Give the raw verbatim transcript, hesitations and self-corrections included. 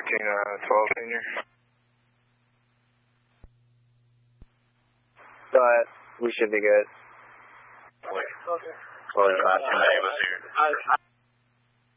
thirteen twelve senior. Go ahead. We should be good. Okay. Well, the last name was here. I, I